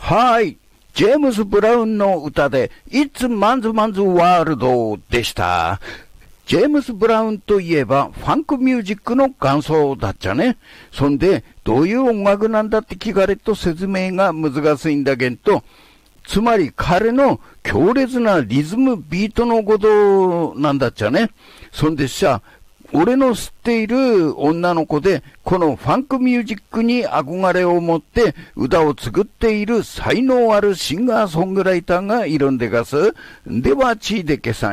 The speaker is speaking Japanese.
はい。ジェームス・ブラウンの歌で、It's Man's Man's World でした。ジェームス・ブラウンといえば、ファンクミュージックの元祖だっちゃね。そんで、どういう音楽なんだって聞かれると説明が難しいんだけど、つまり彼の強烈なリズムビートのことなんだっちゃね。そんでさ、俺の知っている女の子で、このファンクミュージックに憧れを持って歌を作っている才能あるシンガーソングライターがいるんでがす。では、ちいでけさん。